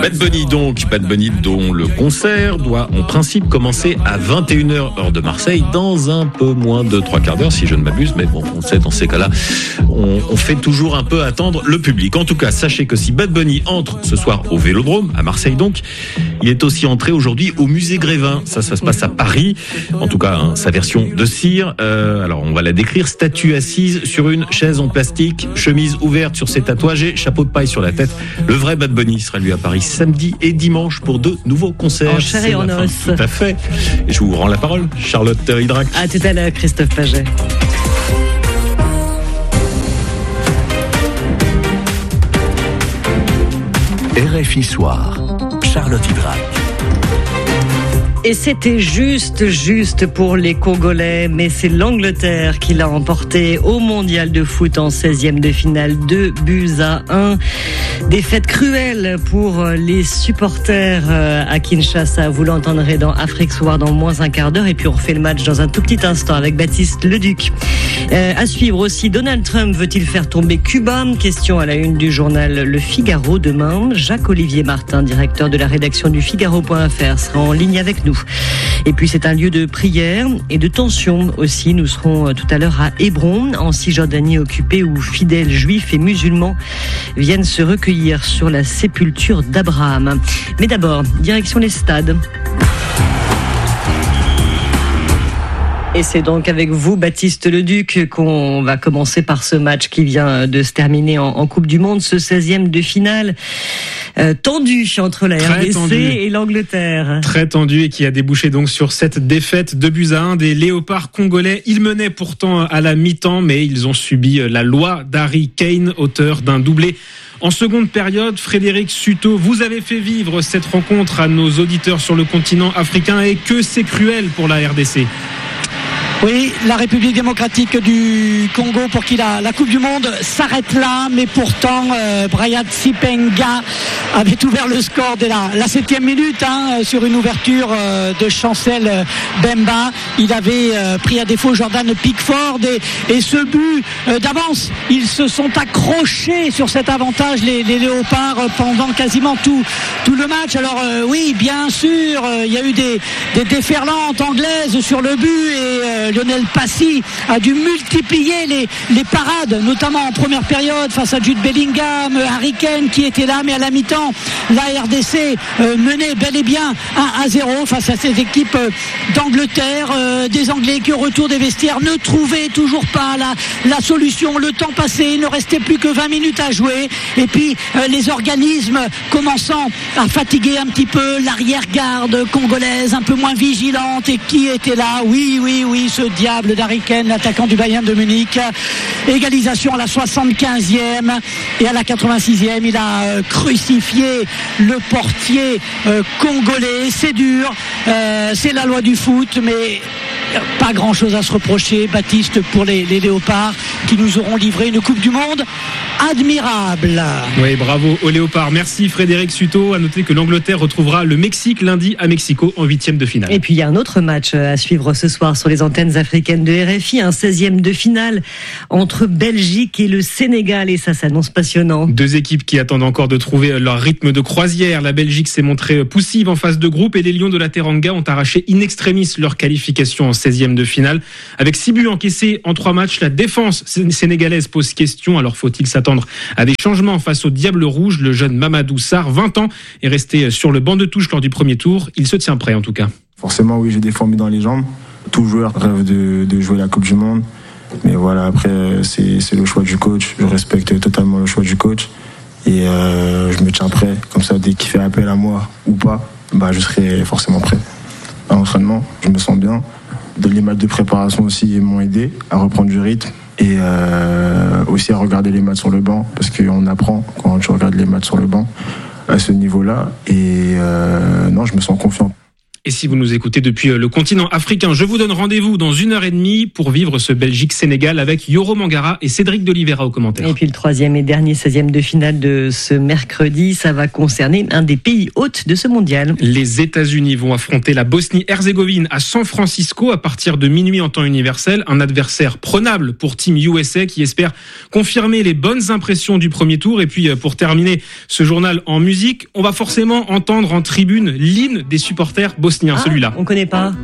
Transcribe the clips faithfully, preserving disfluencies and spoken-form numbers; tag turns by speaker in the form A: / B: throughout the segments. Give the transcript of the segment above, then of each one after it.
A: Bad Bunny donc, Bad Bunny dont le concert doit en principe commencer à vingt et une heures heure de Marseille dans un peu moins de trois quarts d'heure si je ne m'abuse, mais bon, on sait dans ces cas-là, on, on fait toujours un peu attendre le public. En tout cas, sachez que si Bad Bunny entre ce soir au Vélodrome, à Marseille donc, il est aussi entré aujourd'hui au musée Grévin. Ça, ça se passe à Paris. En tout cas, hein, sa version de cire. Euh, alors, on va la décrire. Statue assise sur une chaise en plastique, chemise ouverte sur ses tatouages et chapeau de paille sur la tête. Le vrai Bad Bunny sera lui à Paris samedi et dimanche pour deux nouveaux concerts.
B: En chair et en os.
A: Tout à fait. Et je vous rends la parole, Charlotte Hydrac.
B: À tout à l'heure, Christophe Paget.
C: R F I Soir, Charlotte Hydrac.
B: Et c'était juste, juste pour les Congolais, mais c'est l'Angleterre qui l'a emporté au Mondial de foot en seizième de finale, deux buts à un. Défaite cruelle pour les supporters à Kinshasa. Vous l'entendrez dans Afrique Soir dans moins un quart d'heure. Et puis on refait le match dans un tout petit instant avec Baptiste Leduc. Euh, à suivre aussi, Donald Trump veut-il faire tomber Cuba? Question à la une du journal Le Figaro demain. Jacques-Olivier Martin, directeur de la rédaction du Figaro point F R, sera en ligne avec nous. Et puis c'est un lieu de prière et de tension aussi. Nous serons tout à l'heure à Hébron, en Cisjordanie occupée, où fidèles juifs et musulmans viennent se recueillir sur la sépulture d'Abraham. Mais d'abord, direction les stades. Et c'est donc avec vous, Baptiste Leduc, qu'on va commencer par ce match qui vient de se terminer en, en Coupe du Monde, ce seizième de finale euh, tendu entre la Très R D C tendu. et l'Angleterre.
D: Très tendu et qui a débouché donc sur cette défaite deux buts à un des Léopards congolais. Ils menaient pourtant à la mi-temps, mais ils ont subi la loi d'Harry Kane, auteur d'un doublé. En seconde période, Frédéric Suto, vous avez fait vivre cette rencontre à nos auditeurs sur le continent africain et que c'est cruel pour la R D C.
E: Oui, la République démocratique du Congo pour qui la, la Coupe du Monde s'arrête là, mais pourtant euh, Brian Sipenga avait ouvert le score dès la, la septième minute hein, sur une ouverture euh, de Chancel Bemba. Il avait euh, pris à défaut Jordan Pickford et, et ce but euh, d'avance, ils se sont accrochés sur cet avantage les, les Léopards pendant quasiment tout, tout le match. Alors euh, oui, bien sûr, euh, il y a eu des, des déferlantes anglaises sur le but et euh, Lionel Passy a dû multiplier les, les parades, notamment en première période face à Jude Bellingham, Harry Kane qui était là, mais à la mi-temps, la R D C euh, menait bel et bien un à zéro face à ces équipes euh, d'Angleterre, euh, des Anglais qui au retour des vestiaires ne trouvaient toujours pas la, la solution. Le temps passé, il ne restait plus que vingt minutes à jouer et puis euh, les organismes commençant à fatiguer un petit peu l'arrière-garde congolaise, un peu moins vigilante. Et qui était là? Oui, oui, oui, ce diable d'Harry Kane, l'attaquant du Bayern de Munich. Égalisation à la soixante-quinzième et à la quatre-vingt-sixième, il a euh, crucifié le portier euh, congolais. C'est dur, euh, c'est la loi du foot, mais pas grand chose à se reprocher, Baptiste, pour les, les Léopards qui nous auront livré une Coupe du Monde admirable.
D: Oui, bravo aux Léopards. Merci Frédéric Suto. À noter que l'Angleterre retrouvera le Mexique lundi à Mexico en huitième de finale.
B: Et puis il y a un autre match à suivre ce soir sur les antennes africaines de R F I, un seizième de finale entre Belgique et le Sénégal, et ça s'annonce passionnant.
D: Deux équipes qui attendent encore de trouver leur rythme de croisière. La Belgique s'est montrée poussive en phase de groupe et les Lions de la Teranga ont arraché in extremis leur qualification en seizième de finale. Avec six buts encaissés en trois matchs, la défense sénégalaise pose question. Alors faut-il s'attendre à des changements face au Diable Rouge? Le jeune Mamadou Sarr, vingt ans, est resté sur le banc de touche lors du premier tour. Il se tient prêt en tout cas.
F: Forcément oui, j'ai des fourmis dans les jambes. Tout joueur rêve de, de jouer la Coupe du Monde. Mais voilà, après c'est, c'est le choix du coach. Je respecte totalement le choix du coach. Et euh, je me tiens prêt. Comme ça, dès qu'il fait appel à moi ou pas, bah, je serai forcément prêt. À l'entraînement, je me sens bien. Les matchs de préparation aussi m'ont aidé à reprendre du rythme. Et euh, aussi à regarder les matchs sur le banc. Parce qu'on apprend quand tu regardes les matchs sur le banc à ce niveau-là. Et euh, non, je me sens confiant.
D: Et si vous nous écoutez depuis le continent africain, je vous donne rendez-vous dans une heure et demie pour vivre ce Belgique-Sénégal avec Yoro Mangara et Cédric d'Oliveira aux commentaires.
B: Et puis le troisième et dernier seizième de finale de ce mercredi, ça va concerner un des pays hôtes de ce mondial.
D: Les États-Unis vont affronter la Bosnie-Herzégovine à San Francisco à partir de minuit en temps universel. Un adversaire prenable pour Team U S A qui espère confirmer les bonnes impressions du premier tour. Et puis pour terminer ce journal en musique, on va forcément entendre en tribune l'hymne des supporters bosniens. Ah, celui-là.
B: On connaît pas.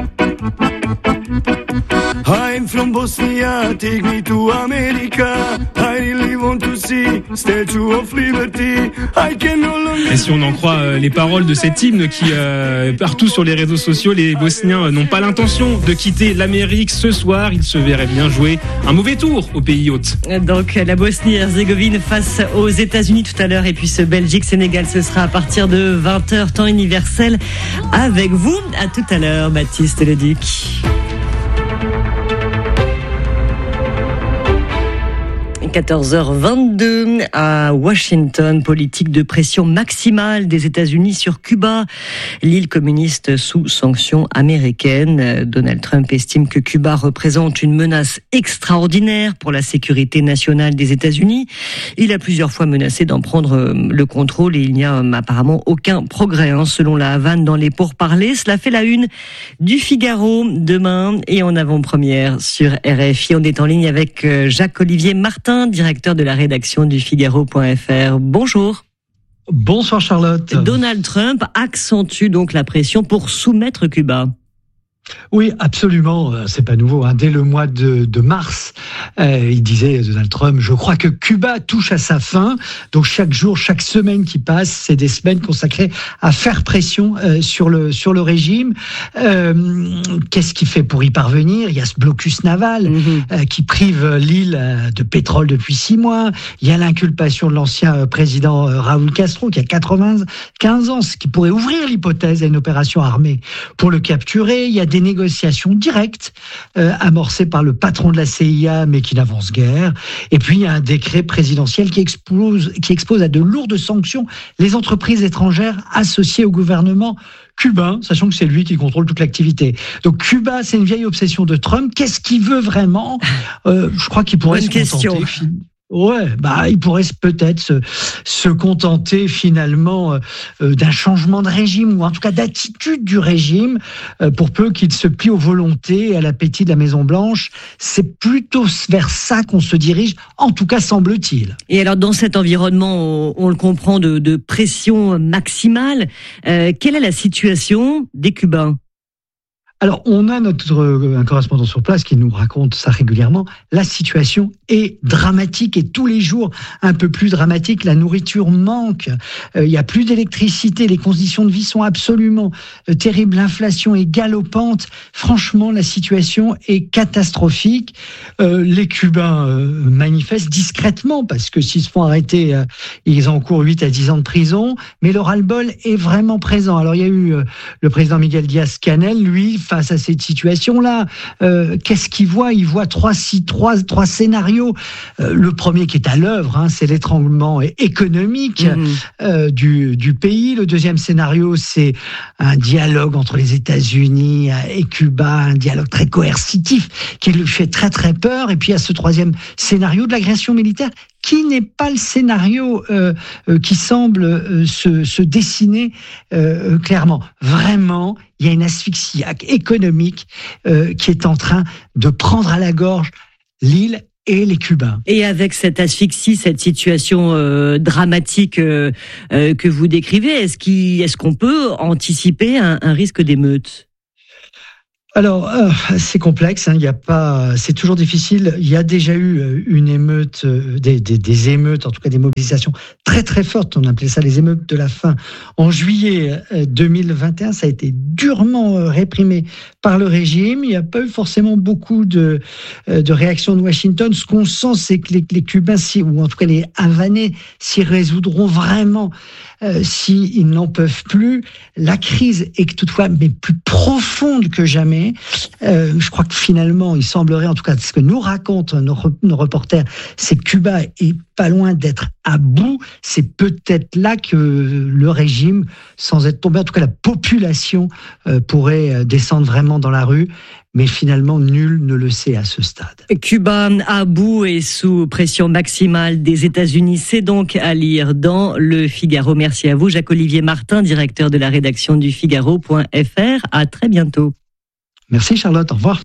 G: I'm from Bosnia, take me to America. I really want to see Statue of Liberty. I can no longer...
D: Et si on en croit euh, les paroles de cet hymne qui, euh, partout sur les réseaux sociaux, les Bosniens n'ont pas l'intention de quitter l'Amérique ce soir. Ils se verraient bien jouer un mauvais tour au pays hôte.
B: Donc la Bosnie-Herzégovine face aux États-Unis tout à l'heure. Et puis ce Belgique-Sénégal, ce sera à partir de vingt heures temps universel avec vous. À tout à l'heure, Baptiste Leduc. quatorze heures vingt-deux à Washington, politique de pression maximale des États-Unis sur Cuba, l'île communiste sous sanctions américaines. Donald Trump estime que Cuba représente une menace extraordinaire pour la sécurité nationale des États-Unis. Il a plusieurs fois menacé d'en prendre le contrôle et il n'y a apparemment aucun progrès, hein, selon la Havane, dans les pourparlers. Cela fait la une du Figaro demain et en avant-première sur R F I. On est en ligne avec Jacques-Olivier Martin, directeur de la rédaction du Figaro point F R. Bonjour.
H: Bonsoir Charlotte.
B: Donald Trump accentue donc la pression pour soumettre Cuba.
H: Oui, absolument. C'est pas nouveau. Hein. Dès le mois de, de mars, euh, il disait, Donald Trump, je crois que Cuba touche à sa fin. Donc chaque jour, chaque semaine qui passe, c'est des semaines consacrées à faire pression euh, sur le sur le régime. Euh, qu'est-ce qu'il fait pour y parvenir ? Il y a ce blocus naval mm-hmm. euh, qui prive l'île de pétrole depuis six mois. Il y a l'inculpation de l'ancien président Raúl Castro qui a quatre-vingt-quinze ans, ce qui pourrait ouvrir l'hypothèse à une opération armée pour le capturer. Il y a des négociations directes euh, amorcées par le patron de la C I A mais qui n'avancent guère. Et puis il y a un décret présidentiel qui expose, qui expose à de lourdes sanctions les entreprises étrangères associées au gouvernement cubain, sachant que c'est lui qui contrôle toute l'activité. Donc Cuba, c'est une vieille obsession de Trump. Qu'est-ce qu'il veut vraiment ? euh, Je crois qu'il pourrait
B: Bonne
H: se contenter.
B: Question.
H: Ouais, bah il pourrait peut-être se, se contenter finalement euh, d'un changement de régime ou en tout cas d'attitude du régime euh, pour peu qu'il se plie aux volontés et à l'appétit de la Maison Blanche. C'est plutôt vers ça qu'on se dirige, en tout cas semble-t-il.
B: Et alors dans cet environnement, on, on le comprend, de, de pression maximale, euh, quelle est la situation des Cubains ?
H: Alors, on a notre un correspondant sur place qui nous raconte ça régulièrement. La situation est dramatique et tous les jours un peu plus dramatique. La nourriture manque, il euh, y a plus d'électricité, les conditions de vie sont absolument euh, terribles. L'inflation est galopante. Franchement, la situation est catastrophique. Euh, les Cubains euh, manifestent discrètement parce que s'ils se font arrêter, euh, ils encourent huit à dix ans de prison. Mais le ras-le-bol est vraiment présent. Alors, il y a eu euh, le président Miguel Díaz-Canel, lui, face à cette situation-là. Euh, qu'est-ce qu'il voit ? Il voit trois, six, trois, trois scénarios. Euh, le premier qui est à l'œuvre, hein, c'est l'étranglement économique mmh. euh, du, du pays. Le deuxième scénario, c'est un dialogue entre les États-Unis et Cuba, un dialogue très coercitif qui lui fait très très peur. Et puis il y a ce troisième scénario de l'agression militaire qui n'est pas le scénario euh, euh, qui semble euh, se, se dessiner euh, clairement. Vraiment, il y a une asphyxie économique euh, qui est en train de prendre à la gorge l'île et les Cubains.
B: Et avec cette asphyxie, cette situation euh, dramatique euh, euh, que vous décrivez, est-ce, qu'il, est-ce qu'on peut anticiper un, un risque d'émeute ?
H: Alors, euh, c'est complexe, hein, il y a pas, c'est toujours difficile. Il y a déjà eu une émeute, euh, des, des, des émeutes, en tout cas des mobilisations très très fortes. On appelait ça les émeutes de la faim. En juillet deux mille vingt et un, ça a été durement réprimé par le régime. Il n'y a pas eu forcément beaucoup de, de réactions de Washington. Ce qu'on sent, c'est que les, les Cubains, ou en tout cas les Havanais, s'y résoudront vraiment euh, s'ils n'en peuvent plus. La crise est toutefois mais plus profonde que jamais. Euh, je crois que finalement, il semblerait, en tout cas, ce que nous racontent nos, nos reporters, c'est que Cuba est pas loin d'être à bout, c'est peut-être là que le régime, sans être tombé, en tout cas la population, euh, pourrait descendre vraiment dans la rue. Mais finalement, nul ne le sait à ce stade.
B: Cuba à bout et sous pression maximale des États-Unis, c'est donc à lire dans Le Figaro. Merci à vous, Jacques-Olivier Martin, directeur de la rédaction du Figaro point F R. À très bientôt.
H: Merci Charlotte, au revoir.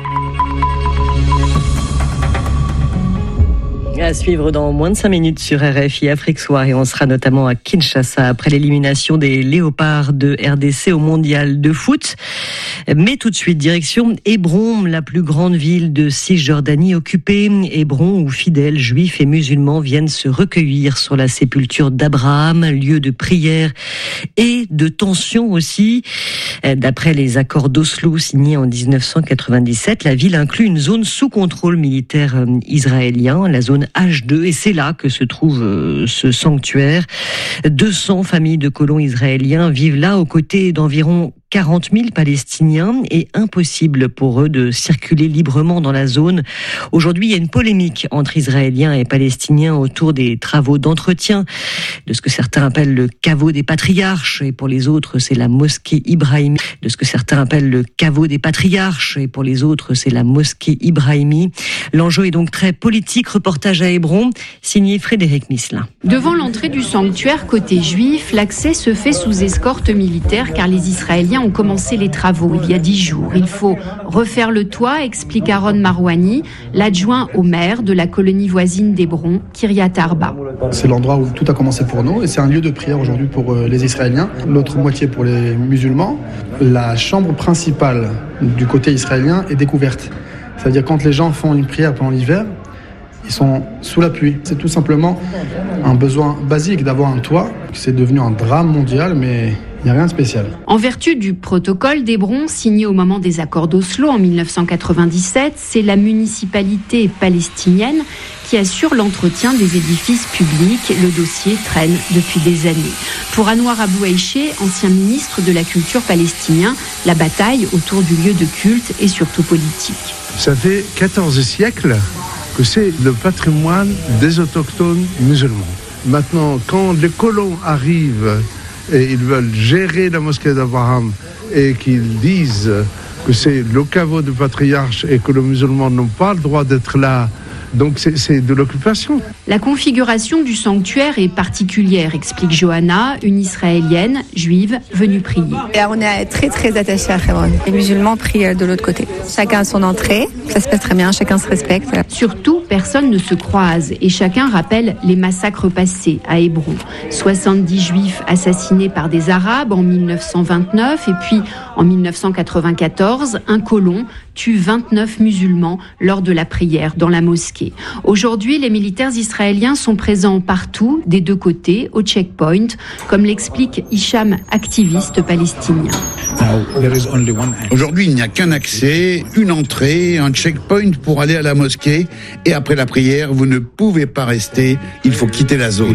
B: À suivre dans moins de cinq minutes sur R F I Afrique Soir, et on sera notamment à Kinshasa après l'élimination des Léopards de R D C au mondial de foot. Mais tout de suite, direction Hébron, la plus grande ville de Cisjordanie occupée. Hébron, où fidèles juifs et musulmans viennent se recueillir sur la sépulture d'Abraham, lieu de prière et de tension aussi. D'après les accords d'Oslo signés en dix-neuf cent quatre-vingt-dix-sept, la ville inclut une zone sous contrôle militaire israélien, la zone H deux, et c'est là que se trouve euh, ce sanctuaire. deux cents familles de colons israéliens vivent là aux côtés d'environ quarante mille Palestiniens, et impossible pour eux de circuler librement dans la zone. Aujourd'hui, il y a une polémique entre Israéliens et Palestiniens autour des travaux d'entretien de ce que certains appellent le caveau des patriarches, et pour les autres, c'est la mosquée Ibrahimi. De ce que certains appellent le caveau des patriarches, et pour les autres, c'est la mosquée Ibrahimi. L'enjeu est donc très politique. Reportage à Hébron, signé Frédéric Misselin.
I: Devant l'entrée du sanctuaire côté juif, l'accès se fait sous escorte militaire, car les Israéliens ont commencé les travaux il y a dix jours. Il faut refaire le toit, explique Aaron Marouani, l'adjoint au maire de la colonie voisine d'Hébron, Kiryat Arba.
J: C'est l'endroit où tout a commencé pour nous, et c'est un lieu de prière aujourd'hui pour les Israéliens, l'autre moitié pour les musulmans. La chambre principale du côté israélien est découverte. C'est-à-dire quand les gens font une prière pendant l'hiver, ils sont sous la pluie. C'est tout simplement un besoin basique d'avoir un toit. C'est devenu un drame mondial, mais il n'y a rien de spécial.
I: En vertu du protocole d'Hébron, signé au moment des accords d'Oslo en dix-neuf cent quatre-vingt-dix-sept, c'est la municipalité palestinienne qui assure l'entretien des édifices publics. Le dossier traîne depuis des années. Pour Anouar Abou Aïché, ancien ministre de la culture palestinien, la bataille autour du lieu de culte est surtout politique.
K: Ça fait quatorze siècles que c'est le patrimoine des autochtones musulmans. Maintenant, quand les colons arrivent et ils veulent gérer la mosquée d'Abraham et qu'ils disent que c'est le caveau du patriarche et que les musulmans n'ont pas le droit d'être là, donc c'est, c'est de l'occupation.
I: La configuration du sanctuaire est particulière, explique Johanna, une israélienne juive venue prier.
L: Et on est très très attachés à Hebron. Les musulmans prient de l'autre côté. Chacun a son entrée, ça se passe très bien, chacun se respecte.
I: Surtout, personne ne se croise et chacun rappelle les massacres passés à Hébron. soixante-dix juifs assassinés par des Arabes en dix-neuf cent vingt-neuf, et puis en dix-neuf cent quatre-vingt-quatorze, un colon tue vingt-neuf musulmans lors de la prière dans la mosquée. Aujourd'hui, les militaires israéliens sont présents partout, des deux côtés, au checkpoint, comme l'explique Hicham, activiste palestinien.
M: Aujourd'hui, il n'y a qu'un accès, une entrée, un checkpoint pour aller à la mosquée, et après la prière, vous ne pouvez pas rester, il faut quitter la zone.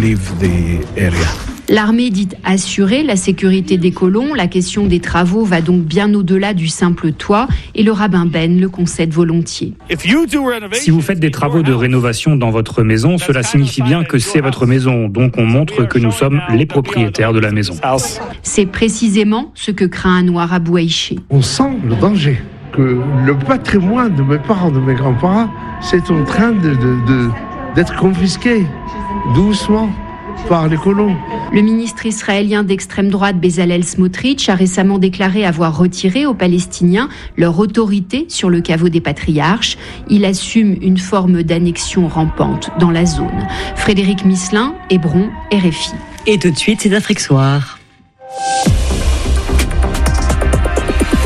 I: L'armée dit assurer la sécurité des colons. La question des travaux va donc bien au-delà du simple toit, et le rabbin Ben le concède volontiers.
N: Si vous faites des travaux de rénovation dans votre maison, cela signifie bien que c'est votre maison. Donc on montre que nous sommes les propriétaires de la maison.
I: C'est précisément ce que craint Anouar Abou Aïché.
K: On sent le danger, que le patrimoine de mes parents, de mes grands-parents, c'est en train de, de, de, d'être confisqué doucement par les colons.
I: Le ministre israélien d'extrême droite Bezalel Smotrich a récemment déclaré avoir retiré aux Palestiniens leur autorité sur le caveau des patriarches. Il assume une forme d'annexion rampante dans la zone. Frédéric Misselin, Hébron, R F I.
B: Et tout de suite, c'est Afrique Soir.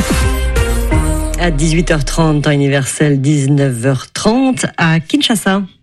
B: À dix-huit heures trente, temps universel, dix-neuf heures trente, à Kinshasa.